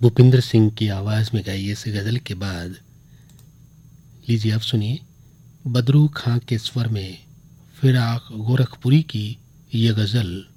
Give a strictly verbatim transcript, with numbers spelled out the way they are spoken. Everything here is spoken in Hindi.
भूपिंदर सिंह की आवाज़ में गाई इस गज़ल के बाद लीजिए आप सुनिए बदरू खां के स्वर में फिराक गोरखपुरी की ये गज़ल।